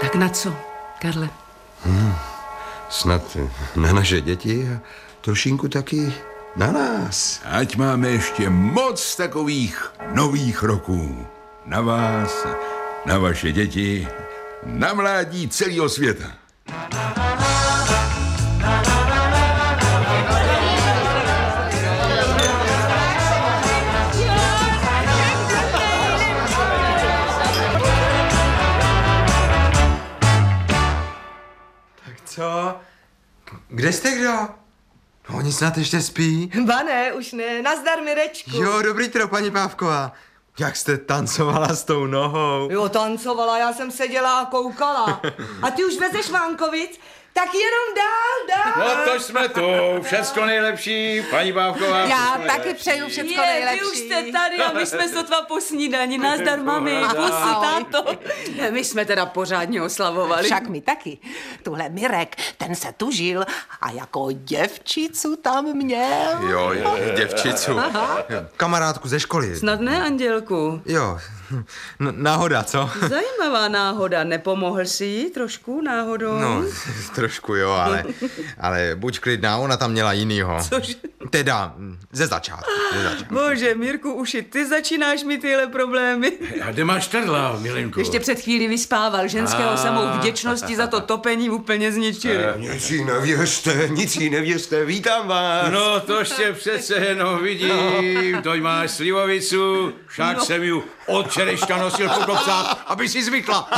Tak na co, Karle? Snad na naše děti a trošinku taky na nás. Ať máme ještě moc takových nových roků. Na vás, na vaše děti, na mládí celého světa. Co? Kde jste kdo? No, oni snad ještě spí. Ba ne, už ne. Nazdar, Mirečku. Jo, dobrý tro, paní Pávková. Jak jste tancovala s tou nohou? Jo, tancovala, já jsem seděla a koukala. A ty už vezeš Vánkovic? Tak jenom dál. No to jsme tu, všecko nejlepší, paní Pávková. Já taky přeju všecko nejlepší. Vy už jste tady a my jsme sotva po snídani. Nazdar, mami, pusy, táto. My jsme teda pořádně oslavovali. Však my taky. Tuhle Mirek, ten se tužil a jako děvčicu tam měl. Jo, děvčicu. Kamarádku ze školy. Snad ne, Andělku? Jo, náhoda, co? Zajímavá náhoda. Nepomohl si jí trošku náhodou? No, trošku jo, ale buď klidná, ona tam měla jinýho. Cože? Teda, ze začátku. Bože, Mirku, už i ty začínáš mít tyhle problémy. A kde máš Karla, milenko? Ještě před chvílí vyspával. Ženského samou vděčnosti za to topení úplně zničili. Nic jí nevěřte, vítám vás. No, to ještě přece jenom vidím, to máš slivovicu, však jsem ju od včerejška nosil po kopcách, aby si zvykla.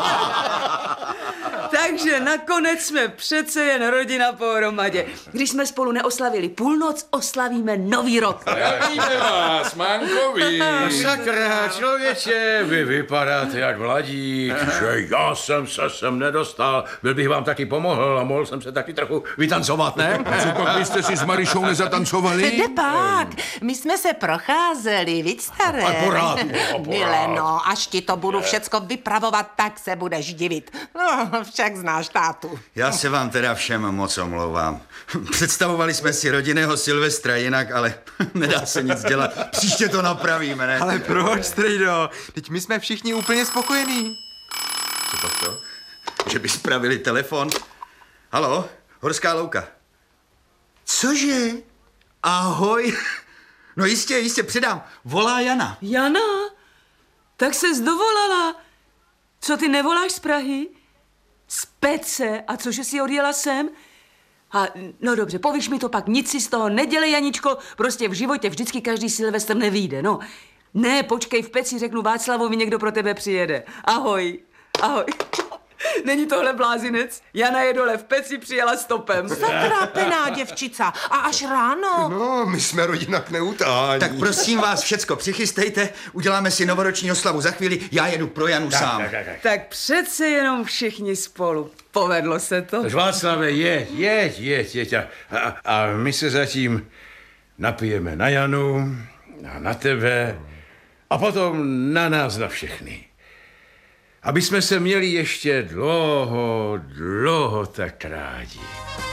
Takže nakonec jsme přece jen rodina pohromadě. Když jsme spolu neoslavili půlnoc, oslavíme nový rok. Jakýme vás, mankovi. Sakra, člověče, vy vypadáte jak mladík, že já jsem se sem nedostal. Byl bych vám taky pomohl a mohl jsem se taky trochu vytancovat, ne? A co pak byste si s Marišou nezatancovali? Kde pak? My jsme se procházeli, víc staré. A porád. Mileno, až ti to budu všecko vypravovat, tak se budeš divit. No, však znáš tátu. Já se vám teda všem moc omlouvám. Představovali jsme si rodinného Silvestra jinak, ale nedá se nic dělat. Příště to napravíme, ne? Ale proč, strejdo? Teď my jsme všichni úplně spokojení. Co pak to? Že by spravili telefon? Haló, Horská louka. Cože? Ahoj. No jistě, předám. Volá Jana. Jana? Tak ses dovolala. Co, ty nevoláš z Prahy? Z Pece? A cože jsi odjela sem? A, no dobře, povíš mi to pak, nic si z toho nedělej, Janičko, prostě v životě vždycky každý Silvestr nevyjde, no. Ne, počkej, v Peci řeknu Václavovi, někdo pro tebe přijede. Ahoj, ahoj. Není tohle blázinec? Jana je dole v Peci, přijela stopem. Zatrápená děvčica. A až ráno. No, my jsme rodina k neutání. Tak prosím vás, všecko přichystejte, uděláme si novoroční oslavu za chvíli, já jedu pro Janu sám. Tak přece jenom všichni spolu. Povedlo se to? Takže Václave, jeď. A my se zatím napijeme na Janu, a na tebe a potom na nás, na všechny. Aby jsme se měli ještě dlouho tak rádi.